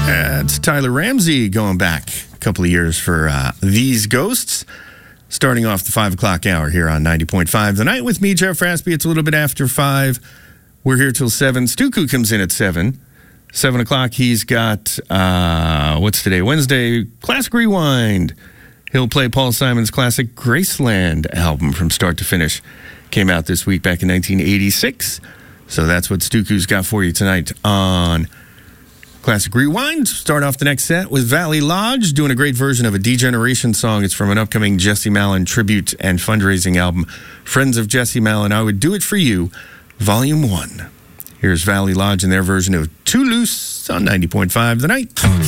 It's Tyler Ramsey going back a couple of years for These Ghosts. Starting off the 5 o'clock hour here on 90.5 The Night with me, Jeff Raspy. It's a little bit after 5. We're here till 7. Stuku comes in at 7. 7 o'clock, he's got, what's today? Wednesday, Classic Rewind. He'll play Paul Simon's classic Graceland album from start to finish. Came out this week back in 1986. So that's what Stuku's got for you tonight on Classic Rewind. Start off the next set with Valley Lodge doing a great version of a D-Generation song. It's from an upcoming Jesse Malin tribute and fundraising album, Friends of Jesse Malin. I Would Do It For You, Volume 1. Here's Valley Lodge and their version of Too Loose on 90.5 The Night.